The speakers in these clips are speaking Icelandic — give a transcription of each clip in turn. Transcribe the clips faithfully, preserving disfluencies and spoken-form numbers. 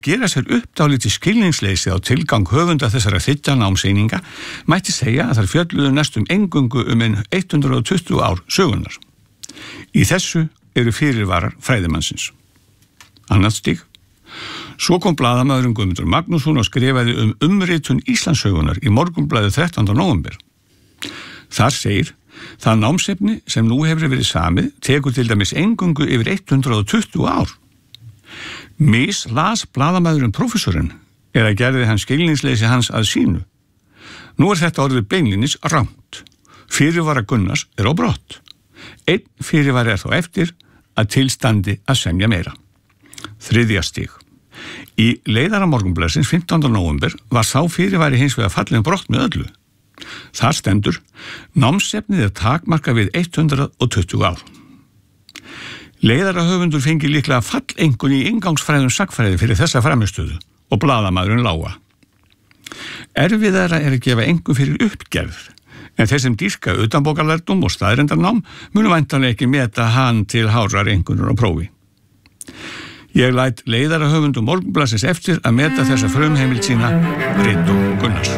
gera sér uppdálítið skilningsleysi á tilgang höfunda þessara þriggja námseininga mætti segja að þær fjölluðu næstum eingöngu um ein hundrað og tuttugu ár sögunnar. Í þessu eru fyrirvarar fræðimannsins. Annað stig. Svo kom blaðamaðurinn Guðmundur Magnússon og skrifaði um umritun Íslandssögunar í Morgunblaðið þrettánda nóvember. Þar segir, það námsefni sem nú hefur verið samið tekur til dæmis eingöngu yfir hundrað og tuttugu ár. Mis las blaðamaðurinn prófessorinn eða gerði hann skilningsleysi hans að sínu. Nú er þetta orðið beinlínis rangt. Fyrirvara Gunnars er á brott. Einn fyrirvari er þó eftir að tilstandi að semja meira. Þriðja stig. Í leiðara Morgunblaðsins fimmtánda nóvember var sá fyrirvari hins vegar fallin brott með öllu. Þar stendur, námsefnið er takmarkað við hundrað og tuttugu ár. Leiðarahöfundur fengi líklega fallengun í inngangsfræðum sagnfræði fyrir þessa framistöðu og blaðamaðurinn lága. Erfiðara er að gefa engun fyrir uppgerð, en þeir sem dýrka utanbókarlærdóm og staðrendarnám munu væntanlega ekki meta hann til hárar engunar á prófi. Ég læt leiðarahöfundum Morgunblaðsins eftir að meta þessa frumheimild sína Rittu Gunnars.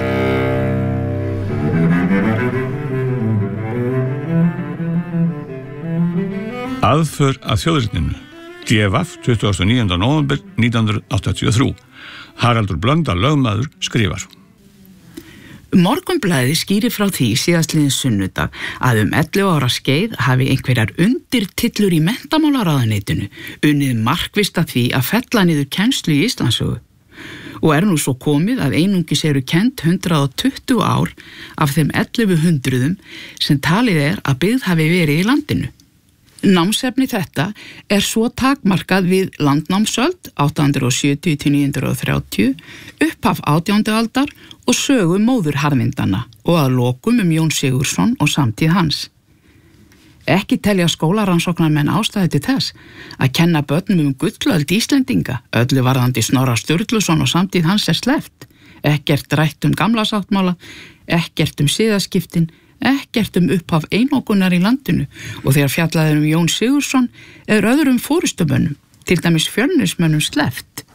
Aðför að þjóðritinu. D V F tuttugasta og níunda nóvember nítján hundruð áttatíu og þrjú. Haraldur Blöndal lögmaður skrifar. Morgunblaðið skýrir frá því síðastliðinn sunnudag að um ellefu ára skeið hafi einhverjar undirtillur í menntamálaráðuneytinu unnið markvisst að því að fella niður kennslu í Íslandssögu og er nú svo komið að einungis eru kennd hundrað og tuttugu ár af þeim ellefu hundruðum sem talið er að byggð hafi verið í landinu. Námsefni þetta er svo takmarkað við landnámsöld átta hundruð og sjötíu til níu hundruð og þrjátíu, upphaf átjándu aldar og sögu móðurharðindanna og að lokum um Jón Sigurðsson og samtíð hans. Ekki telja skólarannsóknarmenn ástæðu til þess að kenna börnum um gullöld Íslendinga, öllu varðandi Snorra Sturluson og samtíð hans er sleppt, ekkert rætt um gamla sáttmála, ekkert um siðaskiptin, ekkert um upphaf einokunar í landinu og þegar fjallaður um Jón Sigurðsson er öðrum fórustumönnum, til dæmis Fjölnismönnum sleppt.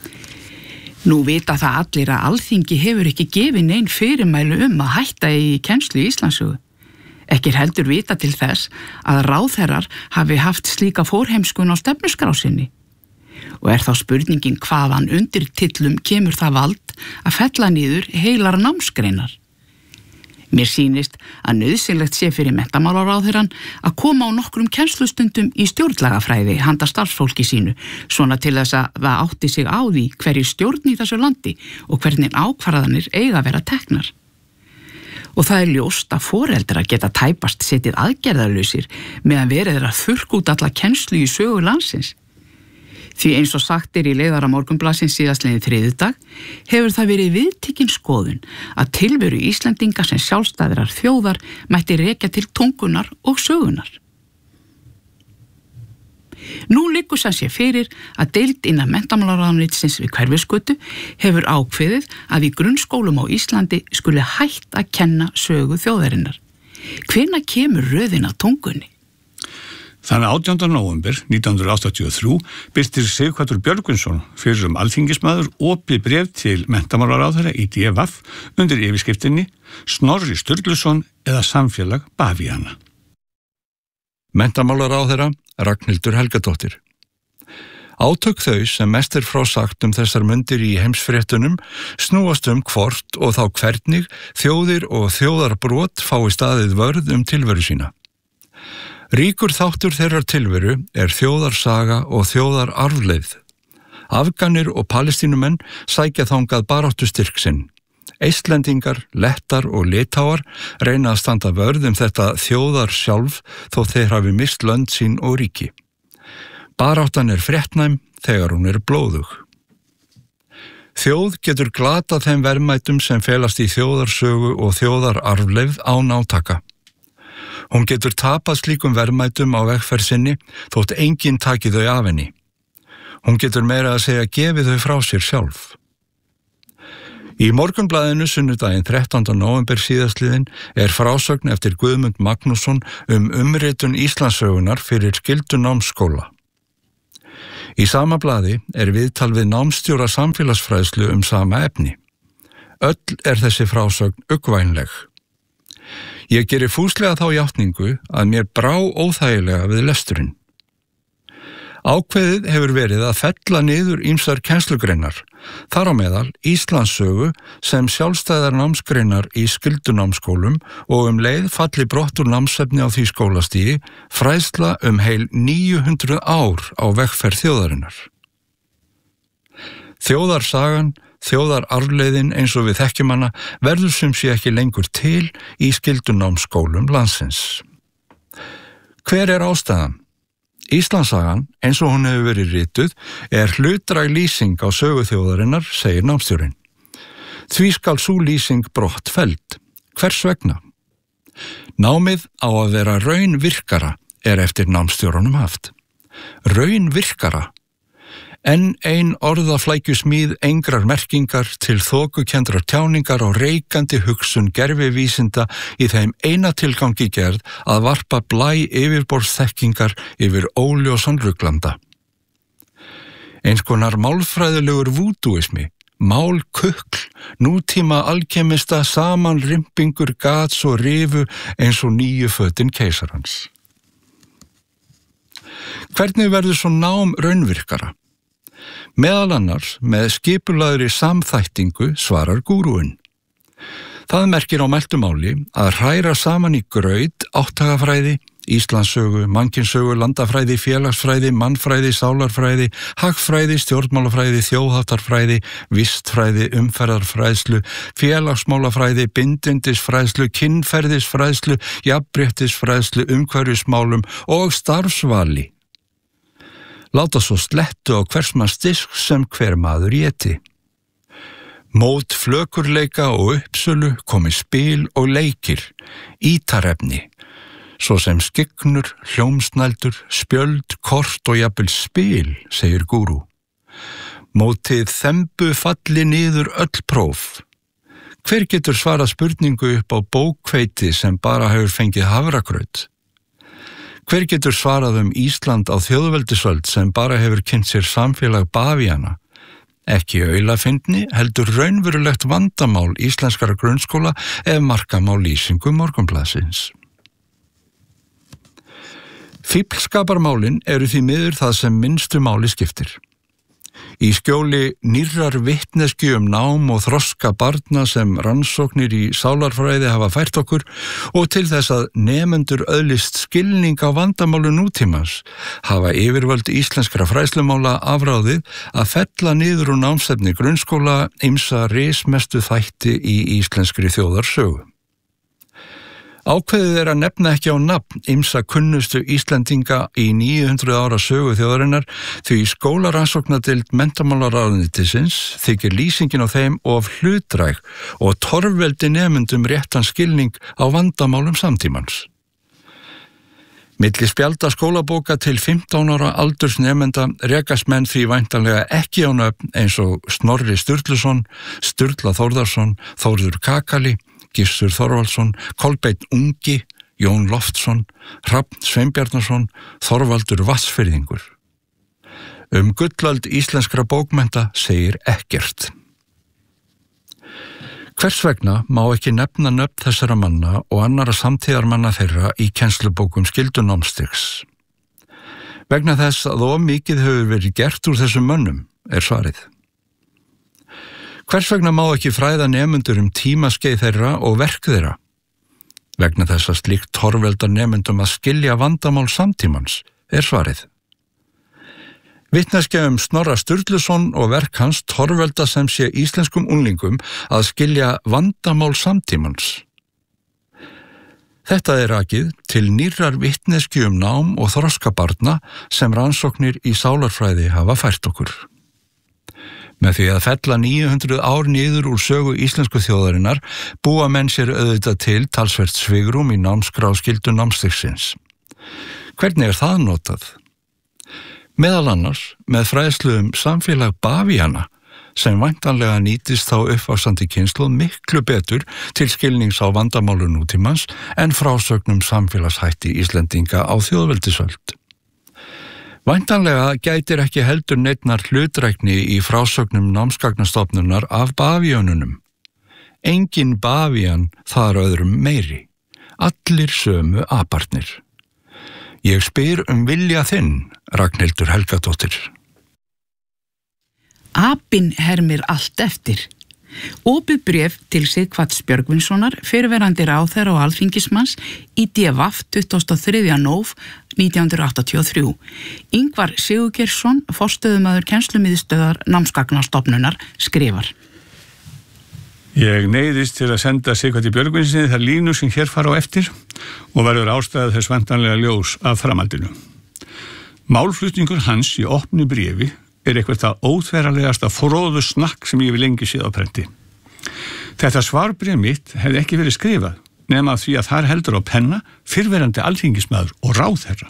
Nú vita það allir að Alþingi hefur ekki gefið nein fyrirmælu um að hætta í kennslu í Íslandssögu. Ekki heldur vita til þess að ráðherrar hafi haft slíka fórheimskun á stefnuskrásinni. Og er þá spurningin hvaðan undir tillum kemur það vald að fella niður heilar námsgreinar. Mér sýnist að nauðsynlegt sé fyrir menntamálaráðherrann að koma á nokkrum kennslustundum í stjórnlagafræði handa starfsfólki sínu, svona til þess að það átti sig á því hverju stjórn í þessu landi og hvernig ákvarðanir eiga að vera teknar. Og það er ljóst að foreldrar geta tæpast setið aðgerðarlausir meðan verið er að þurrka út alla kennslu í sögu landsins. Því eins og sagt er í leiðara Morgunblaðsins síðastliðinn þriðjudag hefur það verið viðtekin skoðun að tilveru Íslendinga sem sjálfstæðrar þjóðar mætti rekja til tungunar og sögunar. Nú liggur sem sé fyrir að deild innan menntamálaráðuneytisins við Hverfisgötu hefur ákveðið að í grunnskólum á Íslandi skuli hætt að kenna sögu þjóðarinnar. Hvenær kemur röðin að tungunni? Þann átjánda nóvember nítján hundruð áttatíu og þrjú birtir Sighvatur Björgvinsson fyrir um alþingismaður opið bréf til menntamálaráðherra í D V F undir yfirskriftinni Snorri Sturluson eða samfélag Bavíana. Menntamálaráðherra Ragnhildur Helgadóttir. Átök þau sem mest er frásagt um þessar mundir í heimsfréttunum snúast um hvort og þá hvernig þjóðir og þjóðarbrot fái staðið vörð um tilveru sína. Ríkur þáttur þeirrar tilveru er þjóðarsaga og þjóðararfleifð. Afganir og palestínumenn sækja þangað baráttu styrk sinn. Eistlendingar, lettar og litáar reyna að standa vörð um þetta þjóðar sjálf þó þeir hafi mist lönd sín og ríki. Baráttan er fréttnæm þegar hún er blóðug. Þjóð getur glatað þeim verðmætum sem felast í þjóðarsögu og þjóðararfleifð án átaka. Hún getur tapað slíkum verðmætum á vegferð sinni þótt enginn taki þau af henni. Hún getur meira að segja gefið þau frá sér sjálf. Í Morgunblaðinu sunnudaginn þrettánda nóvember síðastliðinn er frásögn eftir Guðmund Magnússon um umritun Íslandssögunar fyrir skyldu námsskóla. Í sama blaði er viðtal við námsstjóra samfélagsfræðslu um sama efni. Öll er þessi frásögn uggvænleg. Ég geri fúslega þá játningu að mér brá óþægilega við lesturinn. Ákveðið hefur verið að fella niður ýmsar kennslugreinar, þar á meðal Íslandssögu sem sjálfstæðar námsgreinar í skyldunámsskólum og um leið falli brott úr námsefni á því skólastigi fræðsla um heil níu hundruð ár á vegferð þjóðarinnar. Þjóðarsagan, þjóðararfleiðin eins og við þekkjum hana verður sem sé ekki lengur til í skyldunámsskólum landsins. Hver er ástæðan? Íslandssagan, eins og hún hefur verið rituð, er hlutdræg lýsing á sögu þjóðarinnar, segir námsstjórinn. Því skal sú lýsing brott felld. Hvers vegna? Námið á að vera raunvirkara er eftir námsstjórunum haft. Raunvirkara. Enn ein orðaflækjusmíð engrar merkingar til þokukendrar tjáningar og reikandi hugsun gervivísinda í þeim eina tilgangi gerð að varpa blæ yfirborðsþekkingar yfir óljósan ruglanda. Eins konar málfræðilegur vúdúismi, málkukl, nútíma alkemista saman rimpingur gats og rifu eins og nýju fötin keisarans. Hvernig verður svo nám raunvirkara? Meðal annars með skipulagðri samþættingu svarar gúrúinn. Það merkir á mæltumáli að hræra saman í graut átthagafræði, Íslandssögu, mannkynssögu, landafræði, félagsfræði, mannfræði, sálarfræði, hagfræði, stjórnmálafræði, þjóðháttarfræði, vistfræði, umferðarfræðslu, félagsmálafræði, bindindisfræðslu, kynferðisfræðslu, jafnréttisfræðslu, umhverfismálum og starfsvali. Láta svo slettu á hvers manns disk sem hver maður éti. Mót flökurleika og uppsölu komi spil og leikir, ítarefni, svo sem skyggnur, hljómsnældur, spjöld, kort og jafnvel spil, segir gúrú. Mótið þembu falli niður öll próf. Hver getur svarað spurningu upp á bókveiti sem bara hefur fengið hafragraut? Hver getur svarað um Ísland á þjóðveldisöld sem bara hefur kynnt sér samfélag bavíana? Ekki aulafyndni, heldur raunverulegt vandamál íslenskara grunnskóla ef marka má lýsingu Morgunblaðsins. Fíflskaparmálin eru því miður það sem minnstu máli skiptir. Í skjóli nýrrar vitneskju um nám og þroska barna sem rannsóknir í sálarfræði hafa fært okkur og til þess að nemendur öðlist skilning á vandamálu nútímans hafa yfirvöld íslenskra fræðslumála afráðið að fella niður úr námsefni grunnskóla ýmsa rismestu þætti í íslenskri þjóðarsögu. Ákveðið er að nefna ekki á nafn ýmsa kunnustu Íslendinga í níu hundruð ára sögu þjóðarinnar því skólarannsóknardeild menntamálaráðuneytisins þykir lýsingin á þeim of hlutdræg og torveldi nemendum réttan skilning á vandamálum samtímans. Milli spjalda skólabóka til fimmtán ára aldursnemenda rekast menn því væntanlega ekki á nöfn eins og Snorri Sturluson, Sturla Þórðarsson, Þórður Kakali, Gissur Þorvaldsson, Kolbeinn Ungi, Jón Loftsson, Hrafn Sveinbjarnason, Þorvaldur Vatnsfirðingur. Um gullöld íslenskra bókmennta segir ekkert. Hvers vegna má ekki nefna nöfn þessara manna og annara samtíðarmanna þeirra í kennslubókum skyldunámstigs? Vegna þess að of mikið hefur verið gert úr þessum mönnum, er svarið. Hvers vegna má ekki fræða nemendur um tímaskeið þeirra og verk þeirra? Vegna þess að slíkt torveldar nemendum að skilja vandamál samtímans, er svarið. Vitneskja um Snorra Sturluson og verk hans torvelda sem sé íslenskum unglingum að skilja vandamál samtímans. Þetta er rakið til nýrrar vitneskju um nám og þroska barna sem rannsóknir í sálarfræði hafa fært okkur. Með því að fella níu hundruð ár niður úr sögu íslensku þjóðarinnar búa menn sér auðvitað til talsvert svigrúm í námskrá skyldu námstigsins. Hvernig er það notað? Meðal annars með fræðslu um samfélag bavíana sem væntanlega nýtist þá uppvaxandi kynslóð miklu betur til skilnings á vandamálu nútímans en frásögnum samfélagshætti Íslendinga á þjóðveldisöld. Væntanlega gætir ekki heldur neinnar hlutrækni í frásögnum námsgagnastofnunar af bavíönunum. Engin bavían þar öðrum meiri. Allir sömu aparnir. Ég spyr um vilja þinn, Ragnhildur Helgadóttir. Apinn hermir allt eftir. Opið bréf til Sighvats Björgvinssonar, fyrrverandi ráðherra og alþingismanns í D V tuttugasta og þriðja nóv nítján hundruð áttatíu og þrjú. Ingvar Sigurgeirsson, forstöðumaður kennslumiðstöðvar námsgagnastofnunar, skrifar. Ég neyðist til að senda Sighvati Björgvinssyni þær línur sem hér fara á eftir og verður ástæða þess vantanlega ljós af framhaldinu. Málflutningur hans í opnu bréfi er eitthvað það óþveralegasta fróðu snakk sem ég vil lengi séð á prenti. Þetta svarbréf mitt hefði ekki verið skrifað nema því að þar heldur á penna fyrrverandi alþingismaður og ráðherra.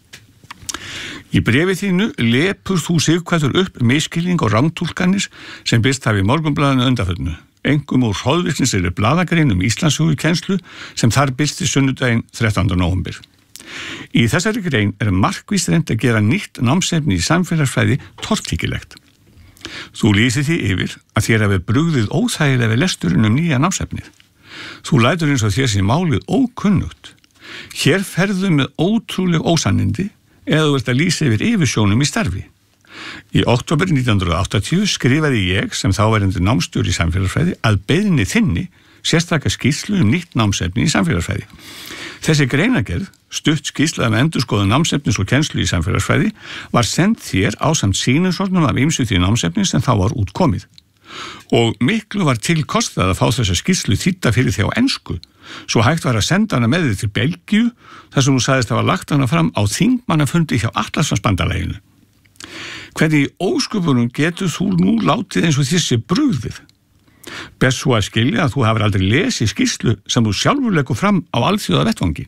Í bréfi þínu lepur þú Sighvatur upp misskilning og rangtúlkanir sem birst hafi í Morgunblaðinu undanförnu, einkum úr hroðvirknislegri blaðagrein um Íslandssögukennslu sem þar birsti sunnudaginn þrettánda nóvember. Í þessari grein er markvisst reynt að gera nýtt námsefni í samfélagsfræði tortryggilegt. Þú lýsir því yfir að þér hafi brugðið óþægilega við lesturinn um nýja námsefnið. Þú lætur eins og þér sé málið ókunnugt. Hér ferðu með ótrúleg ósannindi eða þú ert að lýsa yfir yfirsjónum í starfi. Í október nítján hundruð áttatíu skrifaði ég sem þáverandi námsstjóri í samfélagsfræði að beiðni þinni sérstaka skýrslu um nýtt námsefni í samfélagsfræði. Þessi greinagerð, stutt skýrsla um endurskoðun námsefnis og kennslu í samfélagsfræði, var send þér ásamt sýnisornum af ýmsu því námsefni sem þá var útkomið. Og miklu var til kostað að fá þessa skýrslu þýdda fyrir því á ensku, svo hægt var að senda hana með þig til Belgíu, þar sem þú sagðist hafa lagt hana fram á þingmannafundi hjá Atlantsbandalæginu. Hvernig í ósköpunum getur þú nú látið eins og þessi brugðið? Best svo að skilja að þú hafur aldrei lesið skýrslu sem þú sjálfur leggur fram á alþjóða vettvangi.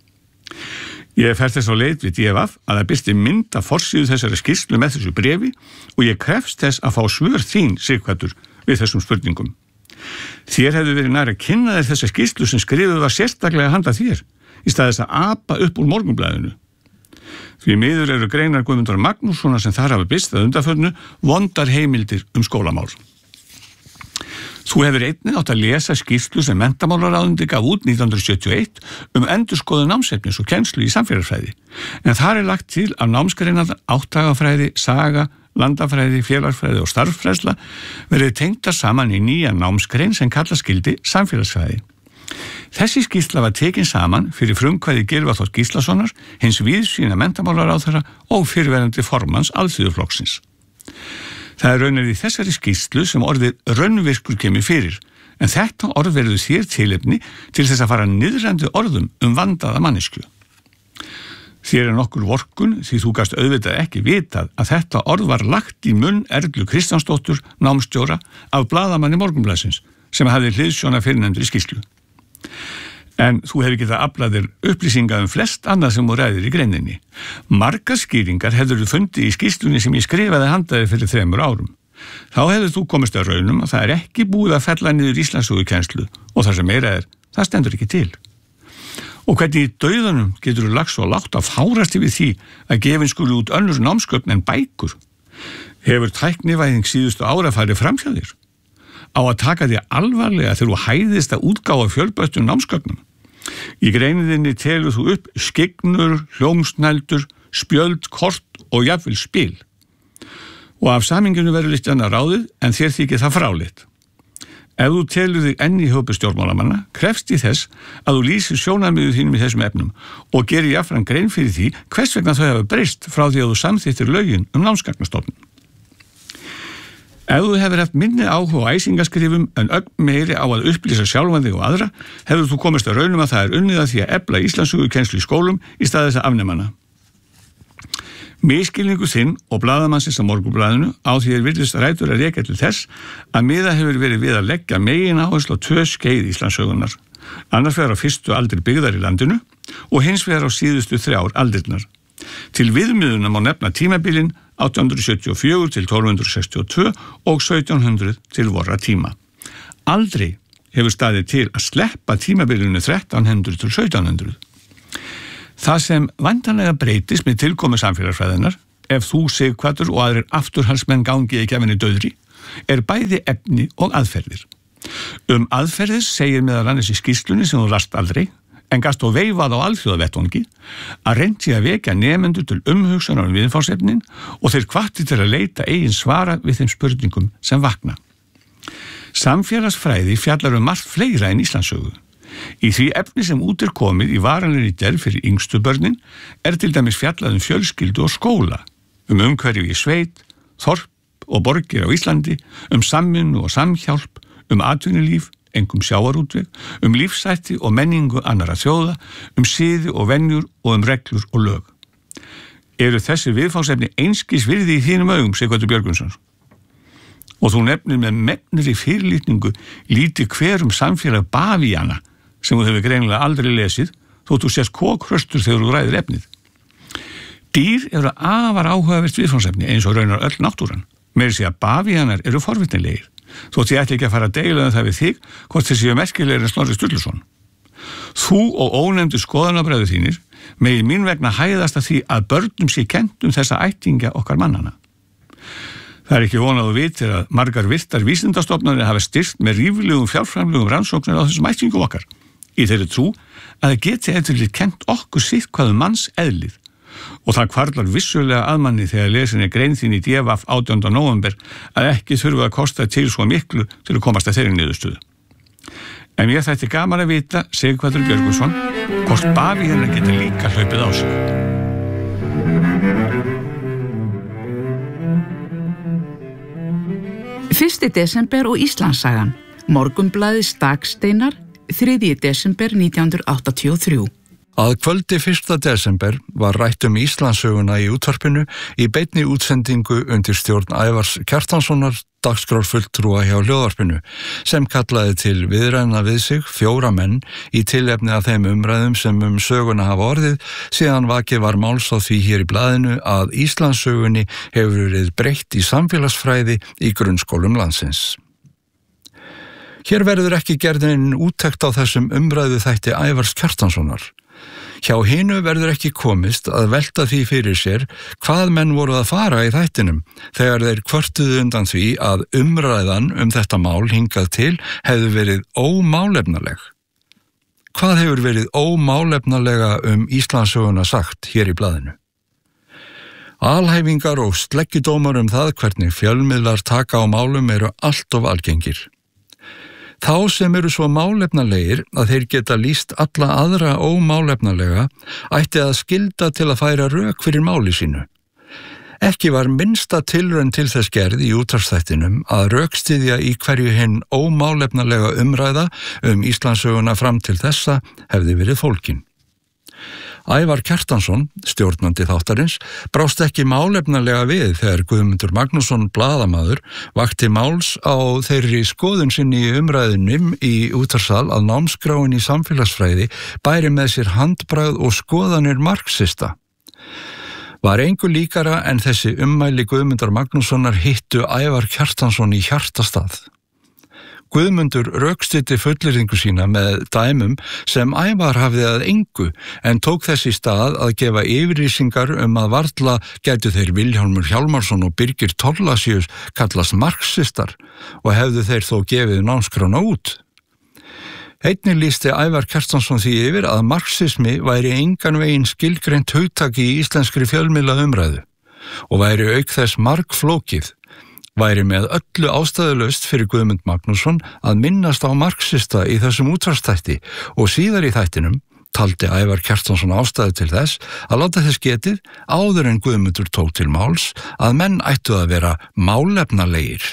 Ég fer þess á leit við D V að það birti mynd af forsíðu þessari skýrslu með þessu bréfi og ég krefst þess að fá svör þín, Sighvatur, við þessum spurningum. Þér hefði verið nær að kynna þér þessa skýrslu sem skrifuð var sérstaklega handa þér, í stað þess að apa upp úr Morgunblaðinu. Því miður eru greinar Guðmundar Magnússonar sem þar hafa birst að undanförnu vondar heimildir um skólamál. Þú hefur einnig átt að lesa skýrslu sem menntamálaráðuneyti gaf út nítján hundruð sjötíu og eitt um endurskoðun námsefnis og kennslu í samfélagsfræði, en þar er lagt til að námsgreinar átthagafræði, saga, landafræði, félagsfræði og starffræðsla verið tengdar saman í nýja námsgrein sem kalla skildi samfélagsfræði. Þessi skýrsla var tekin saman fyrir frumkvæði Gylfa Þórs Gíslasonar, hins víðsýna menntamálaráðherra og fyrrverandi formanns Alþýðuflokksins. Það er raunar í þessari skýrslu sem orðið raunvirkur kemur fyrir, en þetta orð verður þér tilefni til þess að fara niðrandi orðum um vandaða manneskju. Þér er nokkur vorkunn því þú gast auðvitað ekki vitað að þetta orð var lagt í munn Erlu Kristjánsdóttur, námsstjóra, af blaðamanni Morgunblaðsins, sem hafði hliðsjóna fyrrnefndri skýrslu. En þú hefur getað aflað þér upplýsinga um flest annað sem þú ræðir í greininni. Margar skýringar hefur þú fundið í skýrslunni sem ég skrifaði handaði fyrir þremur árum. Þá hefur þú komist að raunum að það er ekki búið að fella niður Íslandssögukennslu og það sem meira er, það stendur ekki til. Og hvernig í dauðanum getur þú lagt svo lágt að fárast yfir því að gefin skuli út önnur námsgögn en bækur? Hefur tæknivæðing síðustu ára farið framhjá þér? Á að taka því alvarlega þegar þú hæðist að útgáfa fjölbreyttum námsgögnum? Í greininni telur þú upp skyggnur, hljómsnældur, spjöld, kort og jafnvel spil. Og af saminginu verður litt annað ráðið en þér þykir það fráleitt. Ef þú telur þig enn í hópi stjórnmálamanna, krefst í þess að þú lýsir sjónarmiðu þínum í þessum efnum og gerir jafnframt grein fyrir því hvers vegna þau hafa breyst frá því að þú samþykktir lögin um námsgagnastofnun. Ef þú hefur haft minni áhuga á æsingaskrifum en ögn meiri á að upplýsa sjálfan þig og aðra, hefur þú komist að raunum að það er unnið að því að efla Íslandssögukennslu í skólum í stað þess að afnema hana. Misskilningu þinn og blaðamannsins á Morgunblaðinu á því er virðist rætur að rekja til þess að miða hefur verið við að leggja megin áherslu á tvö skeið Íslandssögunar, annars vegar á fyrstu aldri byggðar í landinu og hins vegar á síðustu þrjár aldirnar. Til viðmiðuna má nefna tímabilin átján hundruð sjötíu og fjögur til tólf hundruð sextíu og tvö og sautján hundruð til vorra tíma. Aldrei hefur staðið til að sleppa tímabilinu þrettán hundruð til sautján hundruð. Það sem væntanlega breytist með tilkomu samfélagsfræðinar ef þú Sighvatur og aðrir afturhalsmenn gangi ekki af henni dauðri, er bæði efni og aðferðir. Um aðferðir segir meðal annars í skýrslunni sem þú last aldrei, en gast og veifað á alþjóðavettvangi, að reyndi að vekja nemendur til umhugsunar um viðfangsefnin og þeir hvatti til að leita eigin svara við þeim spurningum sem vakna. Samfélagsfræði fjallar um margt fleira en Íslandssögu. Í því efni sem út er komið í varanlegri gerð fyrir yngstu börnin er til dæmis fjallað um fjölskyldu og skóla, um umhverfi í sveit, þorp og borgir á Íslandi, um samvinnu og samhjálp, um atvinnulíf, engum sjávarútveg, um lífsætti og menningu annarra þjóða, um siði og venjur og um reglur og lög. Eru þessi viðfangsefni einskis virði í þínum augum, Sighvatur Björgvinsson? Og þú nefnir með mefnir í fyrirlitningu lítið hver um samfélag bavíana sem þú hefur greinilega aldrei lesið, þótt þú sést kókröstur þegar þú ræðir efnið. Dýr eru afar áhugavert viðfangsefni eins og raunar öll náttúran. Meira sé að bavíanar eru forvitnilegir, þótt ég ætla ekki að fara að deila um það við þig hvort þeir séu merkilegir en Snorri Sturluson. Þú og ónefndu skoðanabræður þínir megi mín vegna hæðast að því að börnum sé kennt um þessa ættingja okkar mannana. Það er ekki vonað og vitir að margar virtar vísindastofnanir hafa styrkt með ríflegum fjárframlegum rannsóknir á þessum ættingum okkar, í þeirri trú að það geti eftirlit kennt okkur sitt hvað um manns eðlið. Og það hvarlar vissulega að manni þegar lesin er grein þín í D V F átjánda nóvember að ekki þurfa að kosta til svo miklu til að komast að þeirri niðurstöðu. En ég þætti gaman að vita, Sighvatur Björgvinsson, hvort bavíanar geta líka hlaupið á sig. fyrsta desember og Íslandssagan. Morgunblaðið Staksteinar, þriðji desember nítján hundruð áttatíu og þrjú. Að kvöldi fyrsta desember var rætt um Íslandssöguna í útvarpinu í beinni útsendingu undir stjórn Ævars Kjartanssonar, dagskrárfulltrúa hjá hljóðvarpinu, sem kallaði til viðræðna við sig fjóra menn í tilefni af þeim umræðum sem um söguna hafa orðið, síðan vakið var máls á því hér í blaðinu að Íslandssögunni hefur verið breytt í samfélagsfræði í grunnskólum landsins. Hér verður ekki gerðin úttekt á þessum umræðu þætti Ævars Kjartanssonar. Hjá hinu verður ekki komist að velta því fyrir sér hvað menn voru að fara í þættinum þegar þeir kvörtuðu undan því að umræðan um þetta mál hingað til hefði verið ómálefnaleg. Hvað hefur verið ómálefnalega um Íslandssöguna sagt hér í blaðinu? Alhæfingar og sleggjudómar um það hvernig fjölmiðlar taka á málum eru allt of algengir. Þá sem eru svo málefnalegir að þeir geta lýst alla aðra ómálefnalega ætti að skylda til að færa rök fyrir máli sínu. Ekki var minnsta tilraun til þess gerð í útvarpsþættinum að rökstyðja í hverju hinn ómálefnalega umræða um Íslandssöguna fram til þessa hefði verið fólkin. Ævar Kjartansson, stjórnandi þáttarins, brást ekki málefnalega við þegar Guðmundur Magnússon blaðamaður vakti máls á þeirri skoðun sinni í umræðunum í útvarpssal að námskráin í samfélagsfræði bæri með sér handbragð og skoðanir marxista. Var engu líkara en þessi ummæli Guðmundar Magnússonar hittu Ævar Kjartansson í hjartastað. Guðmundur rökstyddi fullyrðingu sína með dæmum sem Ævar hafði að engu en tók þess í stað að gefa yfirlýsingar um að varla gætu þeir Vilhjálmur Hjálmarsson og Birgir Thorlacius kallast marxistar og hefðu þeir þó gefið námskrána út. Einnig lýsti Ævar Kjartansson því yfir að marxismi væri engan veginn skilgreint hugtak í íslenskri fjölmiðla umræðu og væri auk þess margflókið. Væri með öllu ástæðulaust fyrir Guðmund Magnússon að minnast á marxista í þessum útvarpsþætti og síðar í þættinum taldi Ævar Kjartansson ástæðu til þess að láta þess getið áður en Guðmundur tók til máls að menn ættu að vera málefnalegir.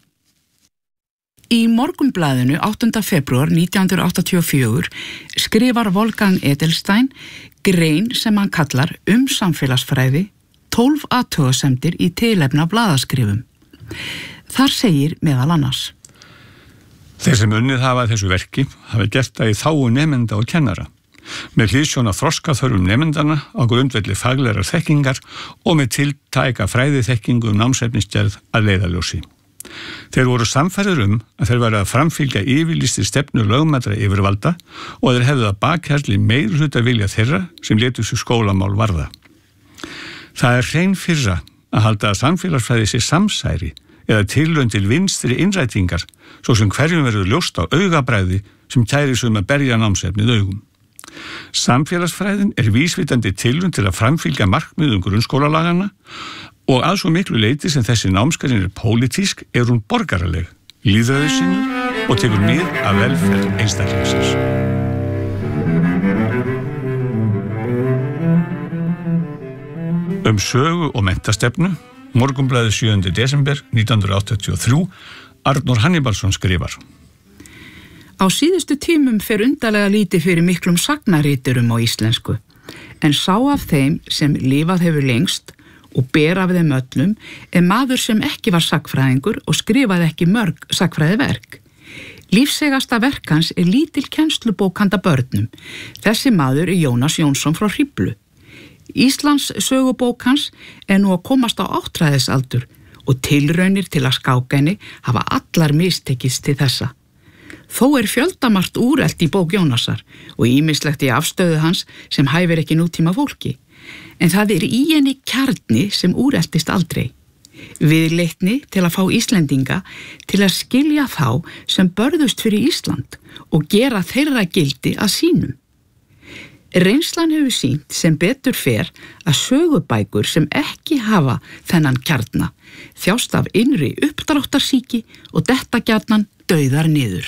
Í Morgunblaðinu áttunda febrúar nítján hundruð áttatíu og fjögur skrifar Wolfgang Edelstein grein sem hann kallar um samfélagsfræði tólf athugasemdir í tilefni af blaðaskrifum. Þar segir meðal annars: Þeir sem unnið hafa þessu verki hafa gert það í þágu nemenda og kennara, með hliðsjón af þroskaþörfum nemendana á grundvelli faglegar þekkingar og með tiltæka fræðiþekkingu um námsefnisgerð að leiðarljósi. Þeir voru sannfærðir um að þeir væru að framfylgja yfirlýstri stefnu lögmætra yfirvalda og þeir hefðu að bakhjarli meirihluta vilja þeirra sem létu sig skólamál varða. Það er hrein fyrra að halda að samfélagsfræði sé samsæri eða tilraun til vinstri innrætingar, svo sem hverjum verður ljóst á augabræði sem kæri sig um að berja námsefnið augum. Samfélagsfræðin er vísvitandi tilraun til að framfylgja markmiðum grunnskólalagana og að svo miklu leyti sem þessi námsgrein er pólitísk er hún borgaraleg, lýðræðissinnuð og tekur mið af velferð einstaklingsins. Um sögu og menntastefnu, Morgunblaðið sjöunda desember nítján hundruð áttatíu og þrjú, Arnór Hannibalsson skrifar. Á síðustu tímum fer undarlega lítið fyrir miklum sagnariturum á íslensku, en sá af þeim sem lifað hefur lengst og ber af þeim öllum er maður sem ekki var sagnfræðingur og skrifaði ekki mörg sagnfræðiverk. Lífsegasta verk hans er lítil kennslubók handa börnum. Þessi maður er Jónas Jónsson frá Hriflu. Íslands sögubók hans er nú að komast á áttræðisaldur og tilraunir til að skáka henni hafa allar mistekist til þessa. Þó er fjöldamart úrelt í bók Jónasar og ýmislegt í afstöðu hans sem hæfir ekki nútíma fólki. En það er í henni kjarni sem úreltist aldrei. Viðleitni til að fá Íslendinga til að skilja þá sem börðust fyrir Ísland og gera þeirra gildi að sínum. Reynslan hefur sýnt sem betur fer að sögubækur sem ekki hafa þennan kjarna þjást af innri uppdráttarsýki og detta gjarnan dauðar niður.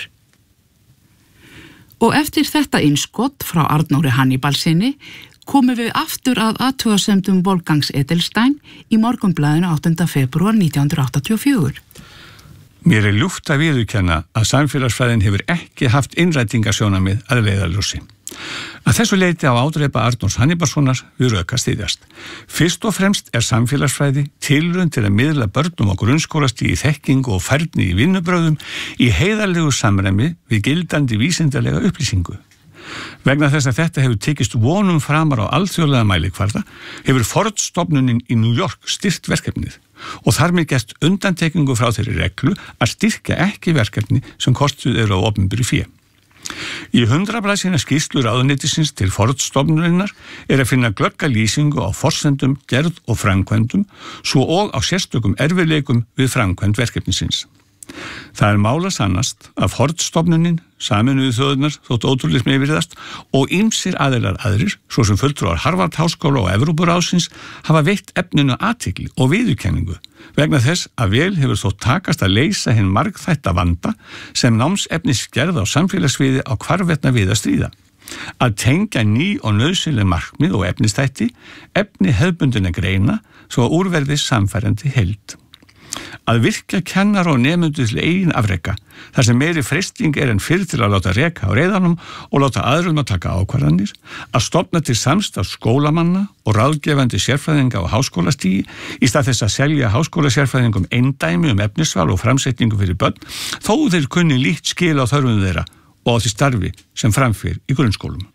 Og eftir þetta innskott frá Arnóri Hannibalsinni komum við aftur að athugasemdum Wolfgangs Edelstein í Morgunblaðinu áttunda febrúar nítján hundruð áttatíu og fjögur. Mér er ljúft að viðurkenna að samfélagsfræðin hefur ekki haft innrætingasjónamið að leiðarljósi. Að þessu leyti á ádreipa Arnórs Hannibalssonar við rök að styðjast. Fyrst og fremst er samfélagsfræði tilraun til að miðla börnum á grunnskólastigi þekkingu og færni í vinnubrögðum í heiðarlegu samræmi við gildandi vísindalega upplýsingu. Vegna þess að þetta hefur tekist vonum framar á alþjóðlega mælikvarða hefur Ford-stofnunin í New York styrkt verkefnið og þar með gert undantekingu frá þeirri reglu að styrkja ekki verkefni sem kostuð eru á opinberu fé. Í hundraðblaðsíðna skýrslu ráðuneytisins til Ford-stofnunarinnar er að finna glögga lýsingu á forsendum, gerð og framkvæmdum, svo og á sérstökum erfiðleikum við framkvæmd verkefnisins. Það er mála sannast að Ford-stofnunin, Sameinuðu þjóðirnar, þótt ótrúlega með virðast, og ýmsir aðilar aðrir, svo sem fulltrúar Harvard-háskóla og Evrópuráðsins, hafa veitt efninu athygli og viðurkenningu vegna þess að vel hefur þótt takast að leysa hinn margþætta vanda sem námsefnis gerð á samfélagsviði á hvarvetna við að stríða. Að tengja ný og nauðsynleg markmið og efnistætti, efni hefðbundinna greina, svo að úrverði samfærandi heild. Að virkja kennar og nemendur til eigin afreka, þar sem meiri freisting er en fyrr til að láta reka á reiðanum og láta aðrum að taka ákvarðanir, að stofna til samstarf skólamanna og ráðgefandi sérfræðinga á háskólastigi í stað þess að selja háskólasérfræðingum eindæmi um efnisval og framsetningu fyrir börn, þó þeir kunni líkt skil á þörfum þeirra og á því starfi sem framfyr í grunnskólum.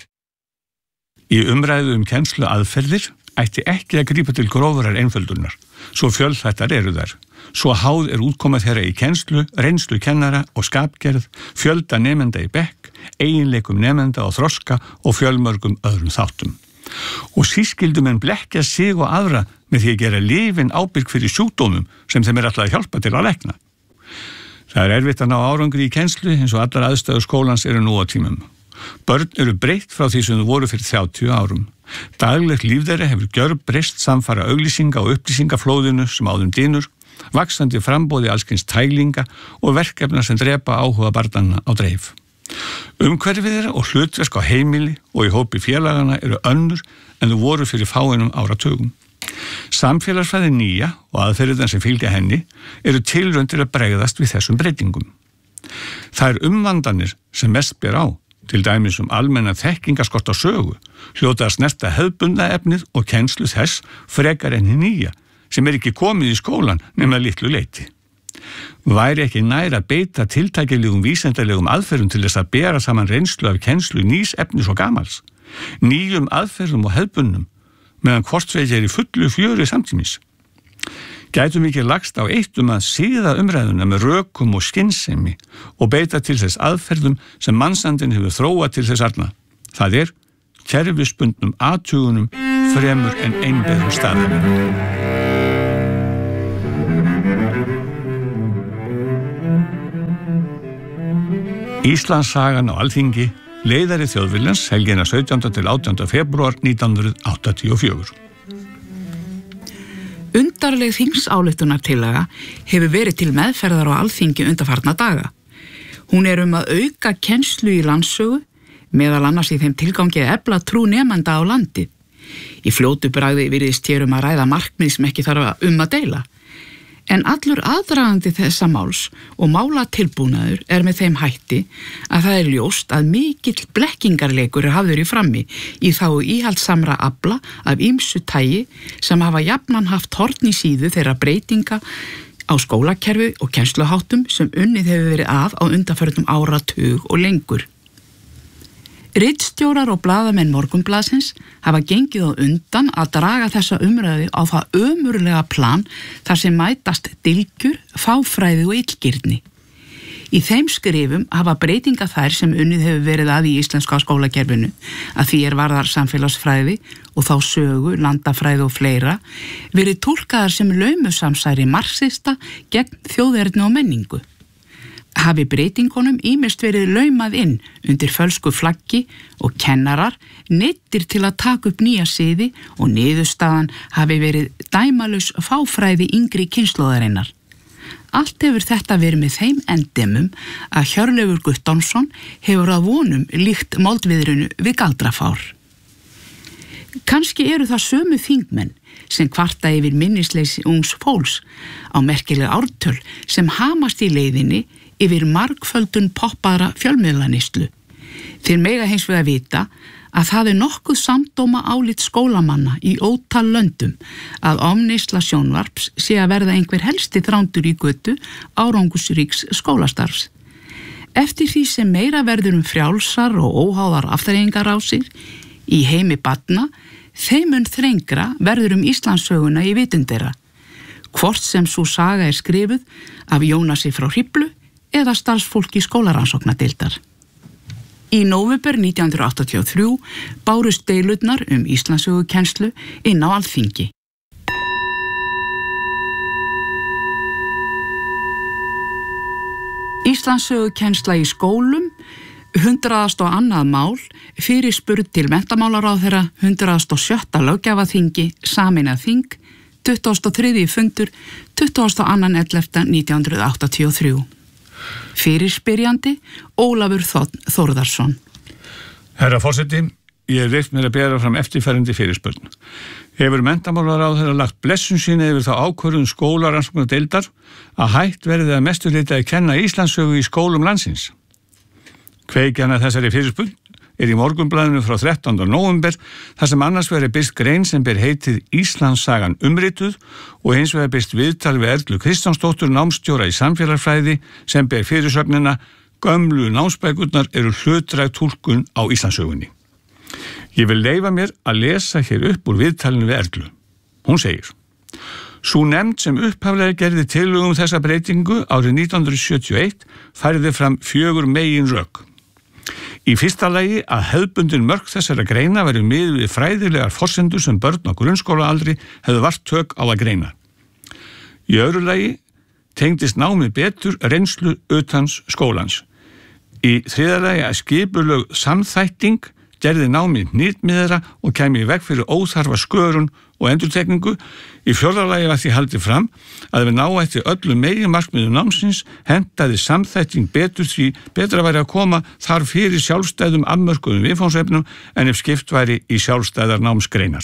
Í umræðu um kennslu aðferðir ætti ekki að grípa til grófurar einföldunar, svo fjölþættar eru þær. Svo háð er útkoma þeirra í kennslu, reynslu kennara og skapgerð, fjölda nemenda í bekk, eiginleikum nemenda og þroska og fjölmörgum öðrum þáttum. Og sískildum en blekkja sig og aðra með því að gera lyfin ábyrg fyrir sjúkdómum sem þeim er alltaf að hjálpa til að lækna. Það er erfitt að ná árangri í kennslu eins og allar aðstæður skólans eru nú á tímum. Börn eru breytt frá því sem þau voru fyrir þrjátíu árum. Daglegt líf þeirra hefur gjörbreyst samfara auglýsinga og upplýsingaflóðinu sem á þeim dynur, vaxandi frambóði allskyns tælinga og verkefna sem drepa áhuga barnanna á dreif. Umhverfið þeirra og hlutverk á heimili og í hópi félagana eru önnur en þau voru fyrir fáeinum áratugum. Samfélagsfræði nýja og aðferðirnar sem fylgja henni eru tilraun til að bregðast við þessum breytingum. Það er umvandanir sem mest ber á, til dæmis um almenna þekkingaskort á sögu, hljóta að snerta hefðbundna efnið og kennslu þess frekar enn hið nýja, sem er ekki komið í skólan nema litlu leyti. Væri ekki nær að beita tiltækilegum vísindalegum aðferðum til þess að bera saman reynslu af kennslu nýs efnis og gamals, nýjum aðferðum og hefðbundnum, meðan hvort sveitja er í fullu fjöri samtímis. Gætum við ekki lagst á eitt um að síða umræðuna með rökum og skynsemi og beita til þess aðferðum sem mannsandinn hefur þróað til þess arna. Það er kerfisbundnum athugunum fremur en einbeðum staðhæfingu. Íslandssagan á Alþingi, leiðari Þjóðviljans, helgina sautjánda til átjánda febrúar nítján hundruð áttatíu og fjögur. Undarleg þingsályktunartillaga hefur verið til meðferðar á Alþingi undanfarna daga. Hún er um að auka kennslu í landssögu, meðal annars í þeim tilgangi að efla trú nemenda á landið. Í fljótu bragði virðist hér um að ræða markmið sem ekki þarf um að deila. En allur aðdragandi þessa máls og málatilbúnaður er með þeim hætti að það er ljóst að mikill blekkingarleikur er hafður í frammi í þágu íhaldsamra afla af ýmsu tagi sem hafa jafnan haft horn í síðu þeirra breytinga á skólakerfi og kennsluháttum sem unnið hefur verið að á undanförnum áratug og lengur. Ritstjórar og blaðamenn Morgunblaðsins hafa gengið á undan að draga þessa umræðu á það ömurlega plan þar sem mætast dylgjur, fáfræði og illgirni. Í þeim skrifum hafa breytinga þær sem unnið hefur verið að í íslenska skólakerfinu, að því er varðar samfélagsfræði og þá sögu, landafræði og fleira, verið túlkaðar sem laumusamsæri marxista gegn þjóðerni og menningu. Hafi breytingunum ýmist verið laumað inn undir fölsku flaggi og kennarar neyddir til að taka upp nýja siði og niðurstaðan hafi verið dæmalaus fáfræði yngri kynslóðarinnar. Allt hefur þetta verið með þeim endemum að Hjörleifur Guttormsson hefur að vonum líkt moldviðrinu við galdrafár. Kannski eru það sömu þingmenn sem kvarta yfir minnisleysi ungs fólks á merkileg ártöl sem hamast í leiðinni yfir margföldun poppaðra fjölmiðlaneyslu. Þeir mega hins vegar vita að það er nokkuð samdóma álit skólamanna í ótal löndum að ofneysla sjónvarps sé að verða einhver helsti þrándur í götu árangusríks skólastarfs. Eftir því sem meira verður um frjálsar og óháðar afþreyingarásir í heimi barna, þeim mun þrengra verður um Íslandssöguna í vitund þeirra, hvort sem sú saga er skrifuð af Jónasi frá Hriflu eða starfsfólki skólarannsóknadeildar. Í nóvember nítján hundruð áttatíu og þrjú bárust deilurnar um Íslandssögukennslu inn á Alþingi. Íslandssögukennsla í skólum, hundraðasta og annað mál, fyrirspurn til menntamálaráðherra, hundraðasta og sjötta löggjafarþingi, sameinað þing, tuttugasta og þriðji fundur, tuttugasta og annan ellefta nítján hundruð áttatíu og þrjú. Fyrirspyrjandi Ólafur Þórðarsson. Herra forseti, ég hef reynt mér að bera fram eftirferðandi fyrirspurn. Hefur menntamálaráðherra lagt blessun sína yfir þá ákvörðun skólarannsóknadeildar að hætt verði að mestu leyti að kenna Íslandssögu í skólum landsins? Kveikjan að þessari fyrirspurn er í Morgunblaðinu frá þrettánda nóvember þar sem annars verið birt grein sem ber heitið Íslandssagan umrituð og hins vegar birt viðtal við Erlu Kristjánsdóttur námsstjóra í samfélagsfræði sem ber fyrirsögnina Gömlu námsbækurnar eru hlutdræg túlkun á Íslandssögunni. Ég vil leyfa mér að lesa hér upp úr viðtalinu við Erlu. Hún segir: Sú nefnd sem upphaflega gerði tillögu um þessa breytingu árið nítján hundruð sjötíu og eitt færði fram fjögur megin rök. Í fyrsta lagi að hefðbundin mörk þessara greina verið miðuð við fræðilegar forsendur sem börn á grunnskólaaldri hefðu vart tök á að greina. Í öðru lagi tengdist námið betur reynslu utans skólans. Í þriðja lagi að skipulögð samþætting gerði námið hnitmiðara og kæmi í veg fyrir óþarfa skörun og endurtekningu. Í fjórða lagi var því haldið fram að við ná eftir öllum meginmarkmiðum námsins hentaði samþætting betur því betra væri að koma þar fyrir sjálfstæðum afmörkuðum viðfangsefnum en ef skipt væri í sjálfstæðar námsgreinar.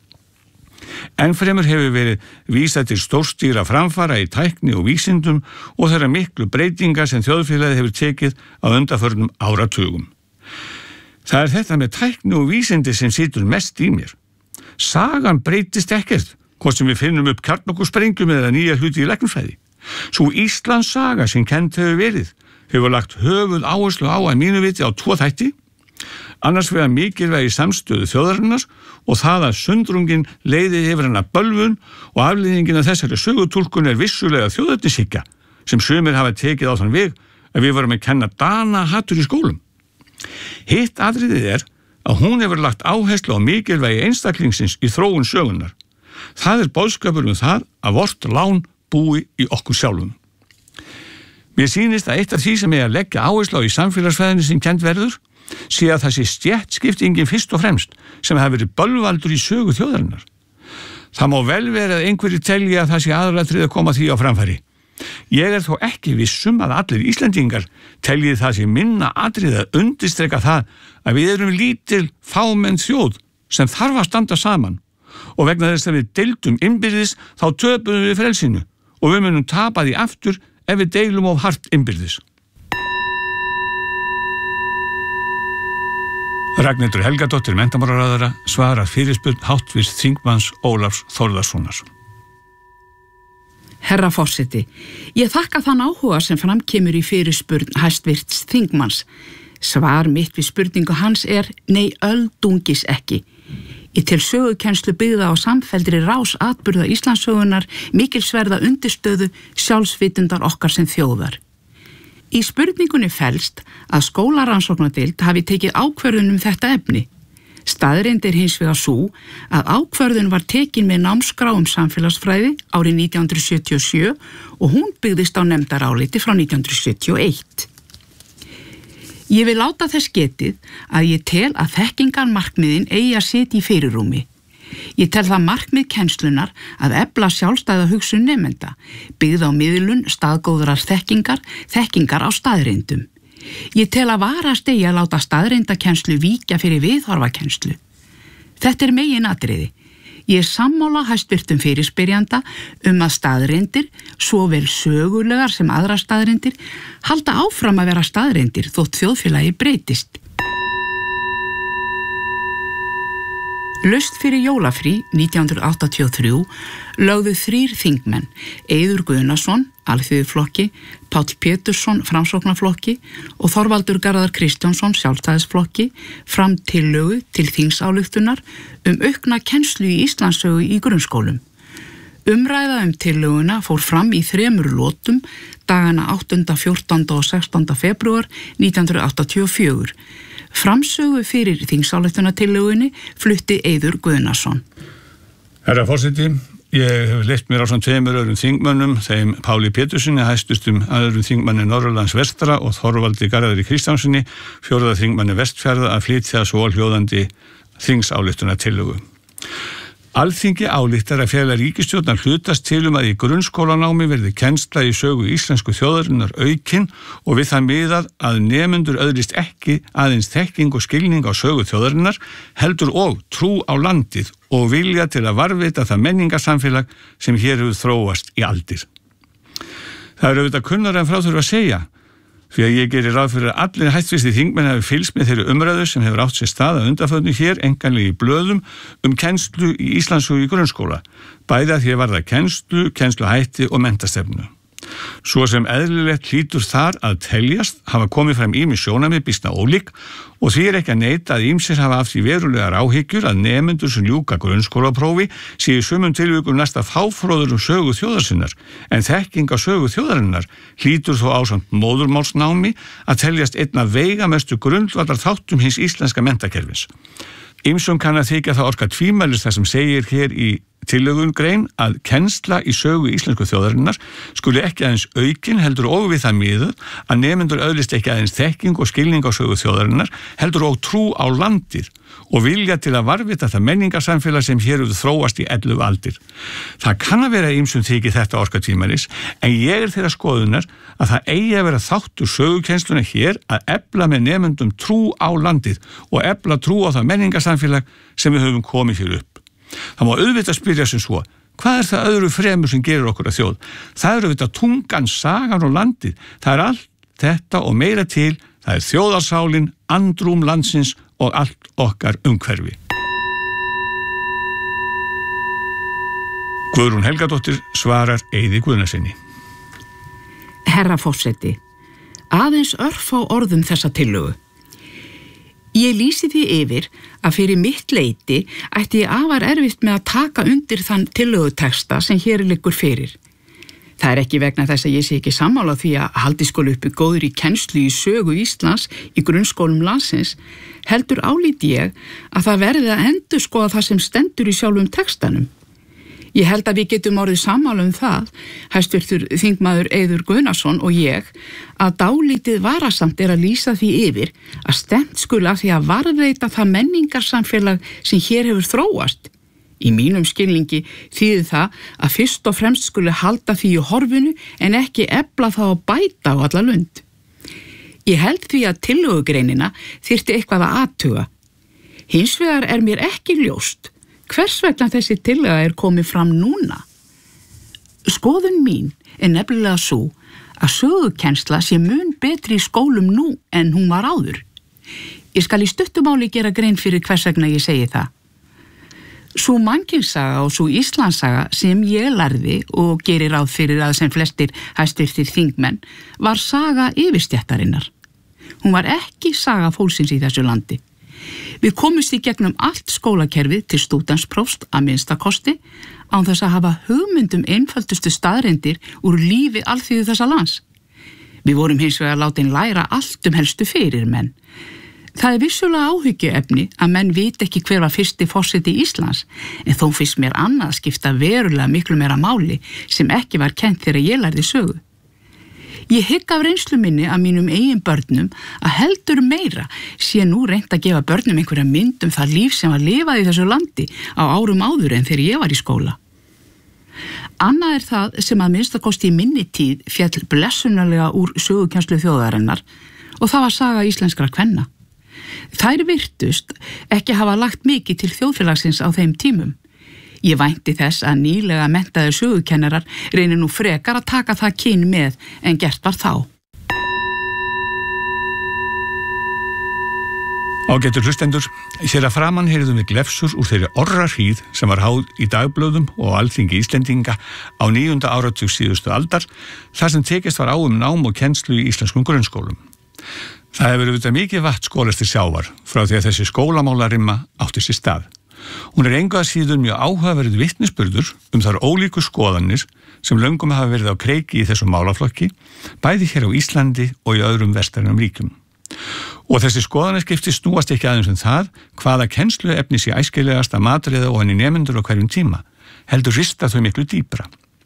Enn fremur hefur verið vísað til stórstýra framfara í tækni og vísindum og þeirra miklu breytingar sem þjóðfélagið hefur tekið á undanförnum áratugum. Það er þetta með tækni og vísindi sem situr mest í mér. Sagan breytist ekkert, hvort sem við finnum upp kjarnorkusprengjum eða nýja hluti í læknisfræði. Sú Íslands saga sem kennd hefur verið, hefur lagt höfuð áherslu á að mínu viti á tvo þætti, annars vegar mikilvægi samstöðu þjóðarinnar og það að sundrungin leiði yfir hana bölvun og afleiðingin af þessari sögutúlkun er vissulega þjóðernishyggja sem sumir hafa tekið á þann veg að við varum að kenna Dana hattur í skólum. Hitt atriðið er að hún hefur lagt áherslu á mikilvægi einstaklingsins í þróun sögunnar. Það er boðskapur um það að vort lán búi í okkur sjálfum. Mér sýnist að eitt af því sem ég að leggja áherslu á í samfélagsfræðinni sem kennd verður sé að það sé stéttskiptingin fyrst og fremst sem hafi verið bölvaldur í sögu þjóðarinnar. Það má vel vera að einhverju telji að það sé aðalatrið að koma því á framfæri. Ég er þó ekki vissum að allir Íslendingar telji það sé minna atrið að undirstreka það að við erum lítil fámenn þjóð sem þarf að standa saman og vegna þess að við deildum innbyrðis þá töpum við frelsinu og við munum tapa því aftur ef við deilum of hart innbyrðis. Ragnhildur Helgadóttir menntamálaráðherra svarar fyrirspurn háttvirts þingmanns Ólafs Þórðarsonar. Herra forseti, ég þakka þann áhuga sem framkemur í fyrirspurn hæstvirts þingmanns. Svar mitt við spurningu hans er nei, öldungis ekki. Ég tel sögukennslu byggða á samfelldri rás atburða Íslandssögunnar mikilsverða undirstöðu sjálfsvitundar okkar sem þjóðar. Í spurningunni felst að skólarannsóknardeild hafi tekið ákvörðun um þetta efni. Staðreynd er hins vegar sú að ákvörðun var tekin með námskrá um samfélagsfræði árið nítján hundruð sjötíu og sjö og hún byggðist á nefndaráliti frá nítján hundruð sjötíu og eitt. Ég vil láta þess getið að ég tel að þekkingarmarkmiðin eigi að sitja í fyrirrúmi. Ég tel það markmið kennslunar að efla sjálfstæða hugsun nemenda, byggð á miðlun staðgóðrar þekkingar, þekkingar á staðreyndum. Ég tel að varast eigi að láta staðreyndakennslu víkja fyrir viðhorfakennslu. Þetta er megin atriði. Ég er sammála hæstvirtum fyrirspyrjanda um að staðreyndir, svo vel sögulegar sem aðra staðreyndir, halda áfram að vera staðreyndir þótt þjóðfélagi breytist. Laust fyrir jólafrí nítján hundruð áttatíu og þrjú lögðu þrír þingmenn, Eiður Guðnason, Alþýðuflokki, Páll Pétursson, Framsóknarflokki og Þorvaldur Garðar Kristjánsson, Sjálfstæðisflokki, fram tillögu til þingsályktunar um aukna kennslu í Íslandssögu í grunnskólum. Umræða um tillöguna fór fram í þremur lotum dagana áttunda, fjórtánda og sextánda febrúar nítján hundruð áttatíu og fjögur. Framsögu fyrir þingsályktunartillögunni flutti Eiður Guðnason. Herra forseti, ég hef leitt mér á svona tveimur öðrum þingmönnum, þeim Páli Péturssoni, hæstustum öðrum þingmanni Norðurlands vestra og Þorvaldi Garðari Kristjánssoni, fjórða þingmanni Vestfjarða að flytja svo hljóðandi þingsályktunartillögu. Alþingi ályktar að fela ríkisstjórnar hlutast til um að í grunnskólanámi verði kennsla í sögu íslensku þjóðarinnar aukin og við það miðað að nemendur öðlist ekki aðeins þekking og skilning á sögu þjóðarinnar, heldur og trú á landið og vilja til að varðveita það menningarsamfélag sem hér hefur þróast í aldir. Það er auðvitað kunnara en frá þurfa að segja, því að ég gerir ráð fyrir að allir hæstvirtir þingmenn hafi fylgst með þeirri umræðu sem hefur átt sér stað að undanförnu hér, einkanlega í blöðum, um kennslu í íslensku í grunnskóla, bæði að því að varða kennslu, kennsluhætti og menntastefnu. Svo sem eðlilegt hlýtur þar að teljast hafa komið fram ýmis sjónarmið býsna ólík og því er ekki að neita að ýmsir hafa af því verulegar áhyggjur að nemendur sem ljúka grunnskólaprófi sé í sumum tilvikum næsta fáfróður um sögu þjóðarsinnar, en þekking á sögu þjóðarinnar hlýtur þó ásamt móðurmálsnámi að teljast einna veigamestu grundvallar þáttum hins íslenska menntakerfis. Ýmsum kann að þykja það orka tvímælis það sem segir hér í tillögugrein að kennsla í sögu íslensku þjóðarinnar skuli ekki aðeins aukin heldur og við það miðað að nemendur öðlist ekki aðeins þekking og skilning á sögu þjóðarinnar heldur og trú á landið og vilja til að varðveita það menningarsamfélag sem hér hefur þróast í ellefu aldir. Það kann að vera ýmsum þykir þetta orka tvímælis, en ég er þeirra skoðunar að það eigi að vera þáttur sögukennsluna hér að efla með nemendum trú á landið og efla trú á það menningarsamfélag sem við höfum komið hér upp. Það má auðvitað spyrja sem svo, hvað er það öðru fremur sem gerir okkur að þjóð? Það er auðvitað tungan, sagan og landið. Það er allt þetta og meira til, það er þjóðarsálin, andrúm landsins og allt okkar umhverfi. Guðrún Helgadóttir svarar Eiði Guðnasyni. Herra forseti, aðeins örfá orðum þessa tillögu. Ég lýsi því yfir að fyrir mitt leyti ætti ég afar erfitt með að taka undir þann tillögutexta sem hér liggur fyrir. Það er ekki vegna þess að ég sé ekki sammála því að haldi skóla uppi góður í kennslu í sögu Íslands í grunnskólum landsins, heldur álíti ég að það verði að endurskoða það sem stendur í sjálfum textanum. Ég held að við getum orðið sammála um það, hæstvirtur þingmaður Eiður Guðnason og ég, að dálítið varasamt er að lýsa því yfir að stefnt skuli að því að varðveita það menningarsamfélag sem hér hefur þróast. Í mínum skilningi þýðir það að fyrst og fremst skuli halda því í horfinu en ekki efla það og bæta á alla lund. Ég held því að tillögugreinina þyrfti eitthvað að athuga. Hins vegar er mér ekki ljóst hvers vegna þessi tillaga er komið fram núna. Skoðun mín er nefnilega svo að sögukennsla sé mun betri í skólum nú en hún var áður. Ég skal í stuttumáli gera grein fyrir hvers vegna ég segi það. Sú mannkynssaga og sú Íslandssaga sem ég lærði og gerir ráð fyrir að sem flestir hæstvirtir þingmenn var saga yfirstéttarinnar. Hún var ekki saga fólksins í þessu landi. Við komumst í gegnum allt skólakerfið til stúdentsprófs að minnsta kosti án þess að hafa hugmyndum einföldustu staðreyndir úr lífi alþýðu þessa lands. Við vorum hins vegar látin læra allt um helstu fyrirmenn. Það er vissulega áhyggjuefni að menn vita ekki hver var fyrsti forseti Íslands, en þó finnst mér annað skipta verulega miklu meira máli sem ekki var kennt þegar ég lærði sögu. Ég hygg af reynslu minni að mínum eigin börnum að heldur meira sé nú reynt að gefa börnum einhverja mynd um það líf sem var lifað í þessu landi á árum áður en þegar ég var í skóla. Annað er það sem að minnstakosti í minni tíð féll blessunarlega úr sögukennslu þjóðarinnar og það var saga íslenskra kvenna. Þær virtust ekki hafa lagt mikið til þjóðfélagsins á þeim tímum. Ég vænti þess að nýlega menntaðir sögukennarar reynir nú frekar að taka það kyn með en gert var þá. Ágætur hlustendur, hér að framan heyrðum við glefsur úr þeirri orrahríð sem var háð í dagblöðum og alþingi Íslendinga á níunda áratug síðustu aldar, þar sem tekist var á um nám og kennslu í íslenskum grunnskólum. Það hefur auðvitað mikið vatn skólast til sjávar frá því að þessi skólamálarimma átti sér stað. Hún er engu að síður mjög áhugaverð vitnisburður um þar ólíku skoðanir sem löngum hafa verið á kreiki í þessum málaflokki, bæði hér á Íslandi og í öðrum vestrænum ríkjum. Og þessi skoðanaskipti snúast ekki aðeins um það hvaða kennsluefni sé æskilegast að matriða og henni nemendur á hverjum tíma, heldur rista þau miklu dýpra.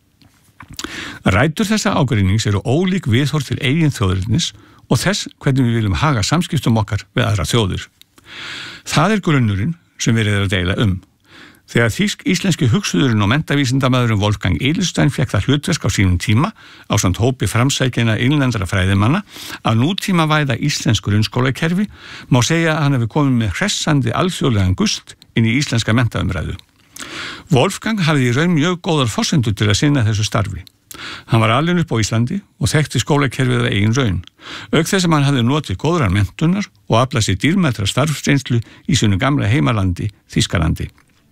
Rætur þessa ágreinings eru ólík viðhorf til eigin þjóðernis og þess hvernig við viljum haga samskiptum okkar við aðra þjóðir. Það er grunnurinn sem verið er að deila um. Þegar þýsk-íslenski hugsuðurinn og menntavísindamaðurinn Wolfgang Edelstein fékk það hlutverk á sínum tíma ásamt hópi framsækjana innlendra fræðimanna að nútíma væða íslensk grunnskólakerfi má segja að hann hefur komið með hressandi alþjóðlegan gust inn í íslenska menntaumræðu. Wolfgang hafði í raun mjög góðar forsendur til að sinna þessu starfi. Hann var alinn upp á Íslandi og þekkti skólakerfið af eigin raun, auk þess að hann hafði notið góðrar menntunar og aflað sér dýrmætra starfsreynslu í sínu gamla heimalandi, Þýskalandi.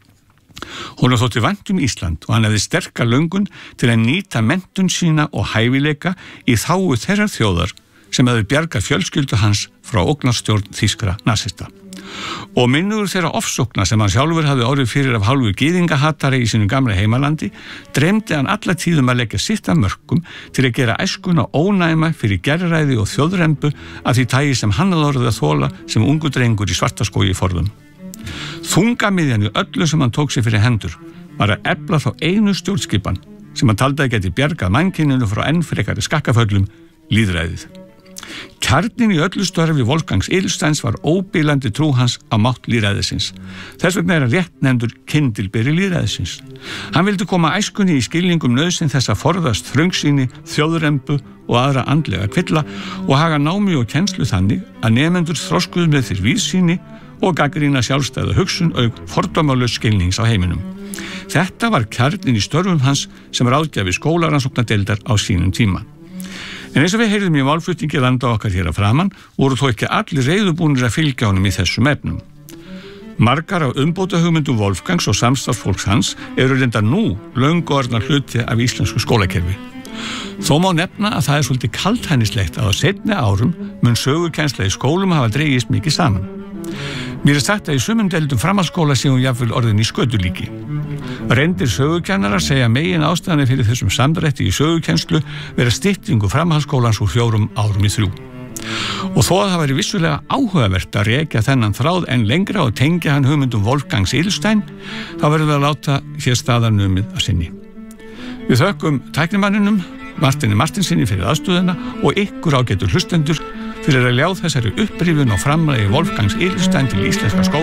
Honum þótti vænt um Ísland og hann hefði sterka löngun til að nýta menntun sína og hæfileika í þágu þeirrar þjóðar sem hefði bjargað fjölskyldu hans frá ógnarstjórn þýskra nasista. Og minnugur þeirra ofsókna sem hann sjálfur hafði orðið fyrir af hálfu gyðingahatari í sínu gamla heimalandi, dreymdi hann alla tíðum að leggja sitt af mörkum til að gera æskuna ónæma fyrir gerræði og þjóðrembu af því tagi sem hann hafði orðið að þola sem ungu drengur í Svartaskógi forðum. Þungamiðjan í öllu sem hann tók sér fyrir hendur var að efla þá einu stjórnskipan sem hann taldi að geti bjargað mannkyninu frá enn frekari skakkaföllum, lýðræðið. Kjarnin í öllu störfi Wolfgangs Edelsteins var óbilandi trú hans á mátt lýðræðisins. Þess vegna er hann rétt nefndur kyndilberi lýðræðisins. Hann vildi koma æskunni í skilningum nauðsyn þess að forðast þröngsýni, þjóðrembu og aðra andlega kvilla og haga námi og kennslu þannig að nemendur þroskuðu með þeir víðsýni og gagnrýna sjálfstæða hugsun auk fordómalaus skilnings á heiminum. Þetta var kjarnin í störfum hans sem ráðgjafi skólarannsóknadeildar á sínum tíma. En eins og við heyrðum í málflutningi landa okkar hér að framan, voru þó ekki allir reiðubúnir að fylgja honum í þessum efnum. Margar af umbótahugmyndum Wolfgangs og samstarfsfólks hans eru reynda nú löngu orðnar hluti af íslensku skólakerfi. Þó má nefna að það er svolítið kaldhænislegt að á seinni árum mun sögukennsla í skólum hafa dregist mikið saman. Mér er sagt að í sumum deildum framhaldsskóla sé hún jafnvel orðin í skötulíki. Reyndir sögukennarar segja megin ástæðan fyrir þessum samdrætti í sögukennslu vera styttingu framhaldsskólans úr fjórum árum í þrjú. Og þó að það væri vissulega áhugavert að rekja þennan þráð en lengra og tengja hann hugmyndum Wolfgangs Ilstein, þá verður við að láta hér staðar numið að sinni. Við þökkum tæknimanninum Martini Martinsinni fyrir aðstöðuna og ykkur ágætu hlustendur fyrir að ljá þessari upprifjun og framræði Wolfgangs Ilstein til íslenska skóla.